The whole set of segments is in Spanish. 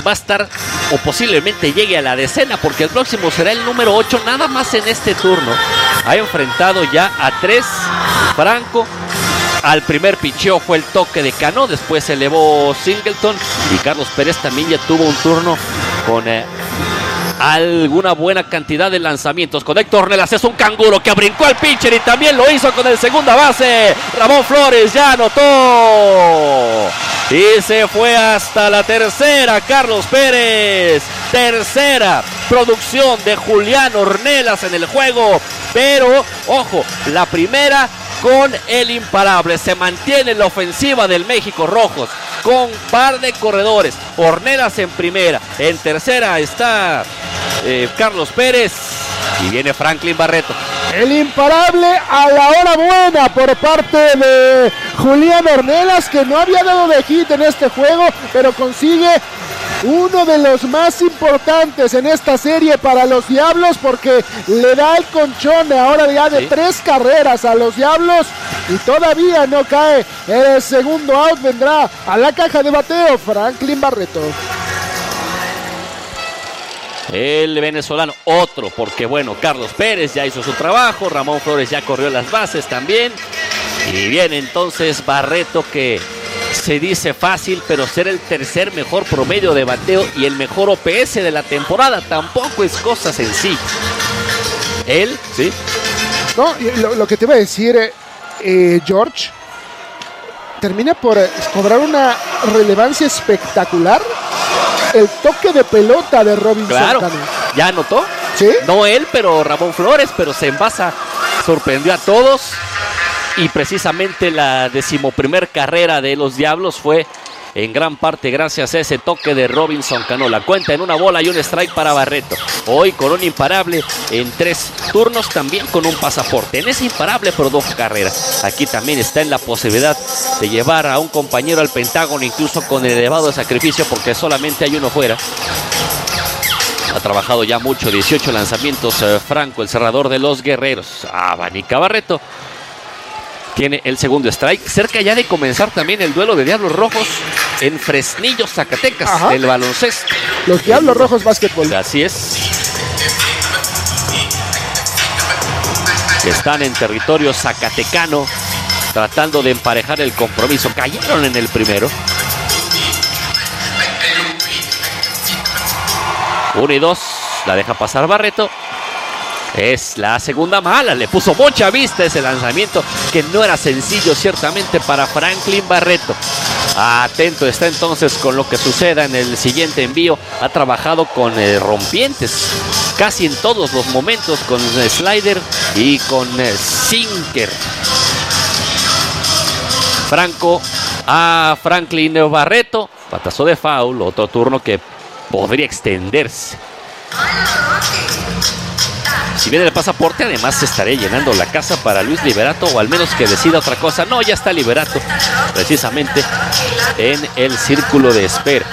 va a estar o posiblemente llegue a la decena, porque el próximo será el número 8, nada más en este turno. Ha enfrentado ya a 3 Franco. Al primer picheo fue el toque de Cano, después se elevó Singleton y Carlos Pérez también ya tuvo un turno con alguna buena cantidad de lanzamientos. Con Héctor Ornelas, es un canguro que brincó al pitcher y también lo hizo con el segunda base. Ramón Flores ya anotó y se fue hasta la tercera. Carlos Pérez, tercera producción de Julián Ornelas en el juego, pero ojo, la primera con el imparable. Se mantiene la ofensiva del México Rojos con par de corredores. Ornelas en primera, en tercera está Carlos Pérez y viene Franklin Barreto. El imparable a la hora buena por parte de Julián Ornelas, que no había dado de hit en este juego, pero consigue uno de los más importantes en esta serie para los Diablos, porque le da el conchón ahora ya de 3 carreras a los Diablos y todavía no cae. El segundo out vendrá a la caja de bateo Franklin Barreto. El venezolano, otro, porque bueno, Carlos Pérez ya hizo su trabajo, Ramón Flores ya corrió las bases también, y viene entonces Barreto, que se dice fácil, pero ser el tercer mejor promedio de bateo y el mejor OPS de la temporada tampoco es cosa sencilla. Él, sí. No, lo que te iba a decir, George, termina por cobrar una relevancia espectacular el toque de pelota de Robinson. Claro, Cano. ¿ya anotó? Sí. No él, pero Ramón Flores, pero se envasa, sorprendió a todos. Y precisamente la 11ª carrera de los Diablos fue en gran parte gracias a ese toque de Robinson Cano. La cuenta en 1 bola y 1 strike para Barreto. Hoy con un imparable en 3 turnos, también con un pasaporte. En ese imparable produjo carreras. Aquí también está en la posibilidad de llevar a un compañero al Pentágono, incluso con el elevado sacrificio, porque solamente hay uno fuera. Ha trabajado ya mucho, 18 lanzamientos Franco, el cerrador de los Guerreros. Abanica Barreto. Tiene el segundo strike, cerca ya de comenzar también el duelo de Diablos Rojos en Fresnillo, Zacatecas. Ajá. Del baloncesto. Los Diablos Rojos Básquetbol. Así es. Están en territorio zacatecano, tratando de emparejar el compromiso. Cayeron en el primero. 1 y 2, la deja pasar Barreto. Es la segunda mala, le puso mucha vista ese lanzamiento, que no era sencillo ciertamente para Franklin Barreto. Atento está entonces con lo que suceda en el siguiente envío. Ha trabajado con rompientes casi en todos los momentos, con slider y con sinker. Franco a Franklin Barreto, batazo de foul, otro turno que podría extenderse. Si viene el pasaporte, además se estaré llenando la casa para Luis Liberato, o al menos que decida otra cosa. No, ya está Liberato precisamente en el círculo de espera.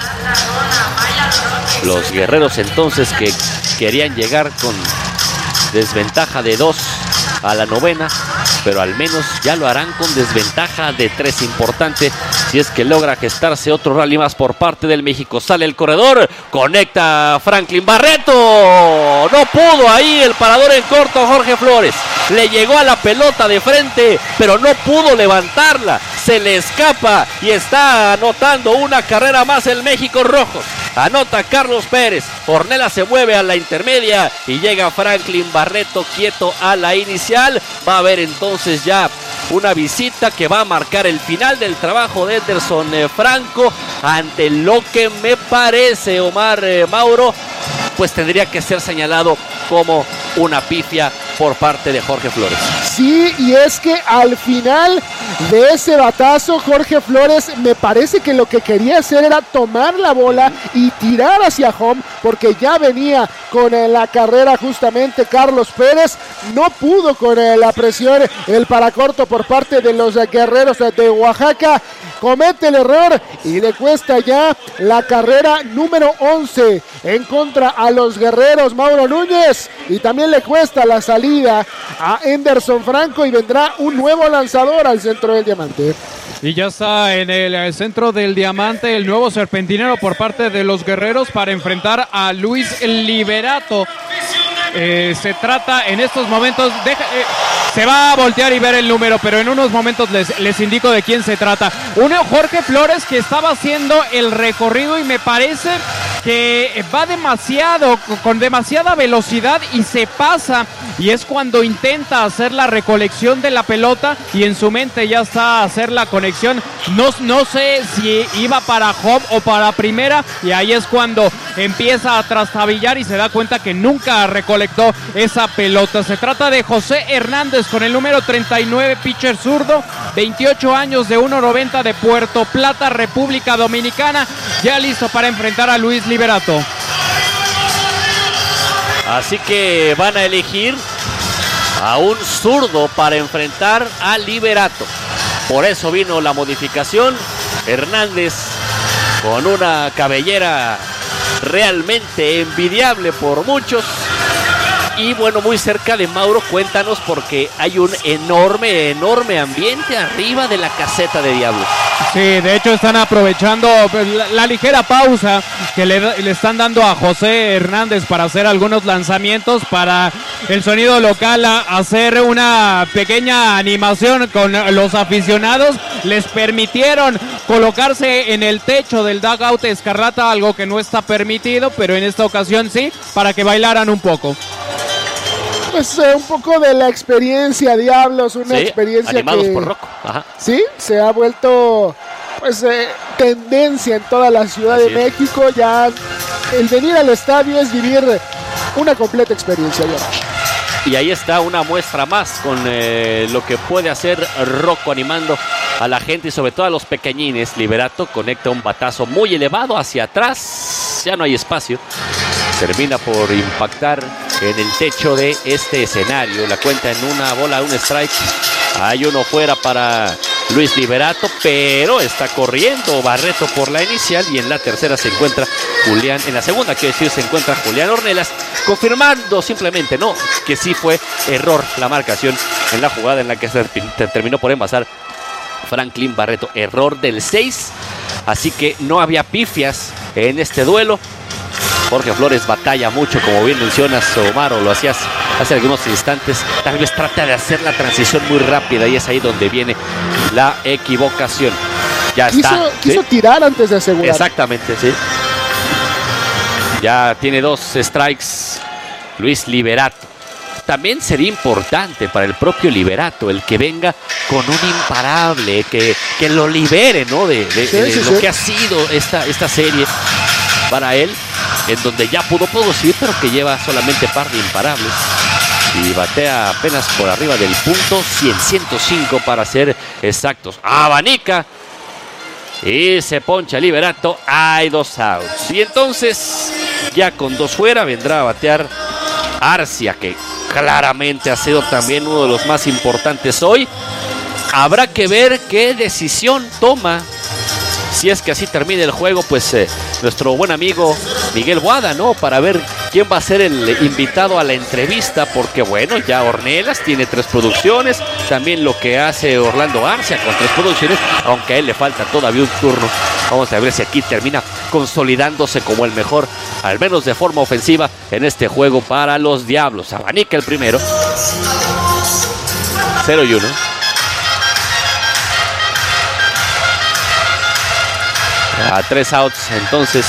Los Guerreros entonces, que querían llegar con desventaja de 2 a la 9ª, pero al menos ya lo harán con desventaja de 3. Importante si es que logra gestarse otro rally más por parte del México. Sale el corredor, conecta Franklin Barreto. No pudo ahí el parador en corto Jorge Flores. Le llegó a la pelota de frente, pero no pudo levantarla. Se le escapa y está anotando una carrera más el México Rojos. Anota Carlos Pérez. Ornelas se mueve a la intermedia y llega Franklin Barreto quieto a la inicial. Va a haber entonces ya una visita que va a marcar el final del trabajo de Enderson Franco, ante lo que me parece, Omar Mauro, pues tendría que ser señalado como una pifia por parte de Jorge Flores. Sí, y es que al final de ese batazo, Jorge Flores me parece que lo que quería hacer era tomar la bola y tirar hacia home, porque ya venía con la carrera justamente Carlos Pérez. No pudo con la presión, el paracorto por parte de los Guerreros de Oaxaca. Comete el error y le cuesta ya la carrera número 11 en contra a los Guerreros, Mauro Núñez, y también le cuesta la salida a Enderson Franco, y vendrá un nuevo lanzador al centro del diamante. Y ya está en el centro del diamante el nuevo serpentinero por parte de los guerreros para enfrentar a Luis Liberato. Se trata en estos momentos, se va a voltear y ver el número, pero en unos momentos les indico de quién se trata. Uno, Jorge Flores, que estaba haciendo el recorrido y me parece que va con demasiada velocidad y se pasa, y es cuando intenta hacer la recolección de la pelota y en su mente ya está a hacer la conexión. No sé si iba para home o para primera, y ahí es cuando empieza a trastabillar y se da cuenta que nunca recolectó esa pelota. Se trata de José Hernández con el número 39, pitcher zurdo, 28 años, de 1.90, de Puerto Plata, República Dominicana, ya listo para enfrentar a Luis Liberato. Así que van a elegir a un zurdo para enfrentar a Liberato. Por eso vino la modificación. Hernández con una cabellera realmente envidiable por muchos. Y bueno, muy cerca de Mauro, cuéntanos, porque hay un enorme ambiente arriba de la caseta de Diablos. Sí, de hecho están aprovechando la ligera pausa que le están dando a José Hernández para hacer algunos lanzamientos, para el sonido local hacer una pequeña animación con los aficionados. Les permitieron colocarse en el techo del dugout escarlata, algo que no está permitido, pero en esta ocasión sí, para que bailaran un poco. Pues un poco de la experiencia, Diablos, una experiencia animados que, por Rocco. Ajá. Sí, se ha vuelto pues tendencia en toda la Ciudad de México. Ya el venir al estadio es vivir una completa experiencia, Diablos. Y ahí está una muestra más con lo que puede hacer Rocco animando a la gente y sobre todo a los pequeñines. Liberato conecta un batazo muy elevado hacia atrás, ya no hay espacio, termina por impactar en el techo de este escenario. La cuenta en una bola, un strike. Hay uno fuera para Luis Liberato, pero está corriendo Barreto por la inicial, y en la tercera se encuentra Julián, en la segunda quiero decir, se encuentra Julián Ornelas, confirmando simplemente que sí fue error la marcación en la jugada en la que se terminó por envasar Franklin Barreto. Error del 6, así que no había pifias en este duelo. Jorge Flores batalla mucho, como bien mencionas, Omar, o lo hacías hace algunos instantes. Tal vez trata de hacer la transición muy rápida y es ahí donde viene la equivocación. Ya está. Quiso tirar antes de asegurar. Exactamente, sí. Ya tiene 2 strikes Luis Liberato. También sería importante para el propio Liberato el que venga con un imparable, que lo libere, ¿no? de lo que ha sido esta serie para él, en donde ya pudo producir, pero que lleva solamente par de imparables y batea apenas por arriba del punto 105 para ser exactos. Abanica y se poncha Liberato. Hay 2 outs, y entonces ya con 2 fuera vendrá a batear Arcia, que claramente ha sido también uno de los más importantes hoy. Habrá que ver qué decisión toma, si es que así termina el juego, pues nuestro buen amigo Miguel Boada, ¿no? Para ver quién va a ser el invitado a la entrevista, porque bueno, ya Ornelas tiene 3 producciones, también lo que hace Orlando Arcia con 3 producciones, aunque a él le falta todavía un turno. Vamos a ver si aquí termina consolidándose como el mejor, al menos de forma ofensiva, en este juego para los Diablos. Abanica el primero, 0-1. A 3 outs entonces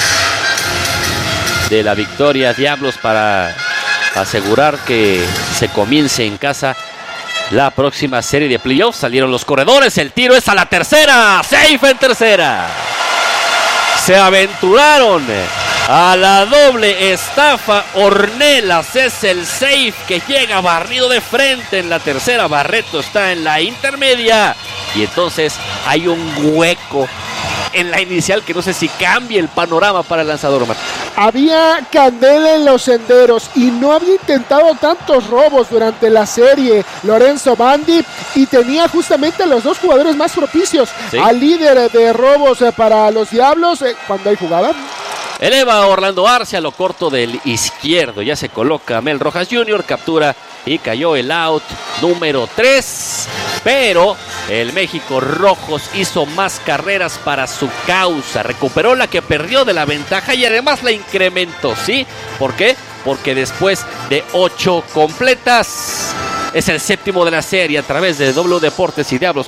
de la victoria Diablos, para asegurar que se comience en casa la próxima serie de playoffs. Salieron los corredores, el tiro es a la tercera, safe en tercera. Se aventuraron a la doble estafa. Ornelas es el safe que llega barrido de frente en la tercera. Barreto está en la intermedia y entonces hay un hueco en la inicial que no sé si cambia el panorama para el lanzador, Omar. Había candela en los senderos y no había intentado tantos robos durante la serie Lorenzo Bandi, y tenía justamente a los 2 jugadores más propicios, al líder de robos para los Diablos cuando hay jugada. Eleva a Orlando Arcia a lo corto del izquierdo, ya se coloca Mel Rojas Jr., captura y cayó el out número 3, pero el México Rojos hizo más carreras para su causa, recuperó la que perdió de la ventaja y además la incrementó, ¿sí? ¿Por qué? Porque después de 8 completas, es el séptimo de la serie a través de W Deportes y Diablos